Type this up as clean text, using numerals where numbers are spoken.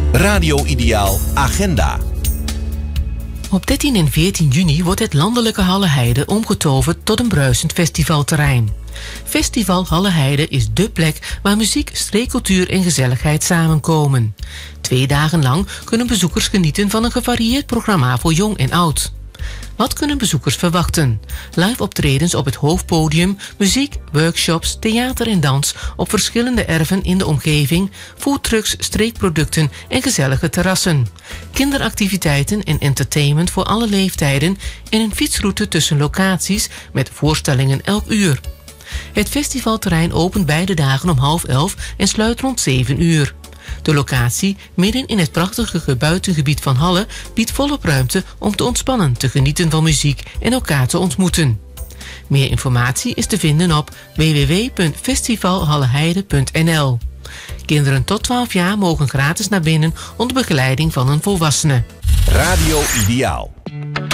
Radio Ideaal Agenda. Op 13 en 14 juni wordt het landelijke Halle Heide omgetoverd tot een bruisend festivalterrein. Festival Halle Heide is dé plek waar muziek, streekcultuur en gezelligheid samenkomen. 2 dagen lang kunnen bezoekers genieten van een gevarieerd programma voor jong en oud. Wat kunnen bezoekers verwachten? Live optredens op het hoofdpodium, muziek, workshops, theater en dans op verschillende erven in de omgeving, foodtrucks, streekproducten en gezellige terrassen. Kinderactiviteiten en entertainment voor alle leeftijden en een fietsroute tussen locaties met voorstellingen elk uur. Het festivalterrein opent beide dagen om 10:30 en sluit rond 7 uur. De locatie, midden in het prachtige buitengebied van Halle, biedt volop ruimte om te ontspannen, te genieten van muziek en elkaar te ontmoeten. Meer informatie is te vinden op www.festivalhalleheide.nl. Kinderen tot 12 jaar mogen gratis naar binnen onder begeleiding van een volwassene. Radio Ideaal.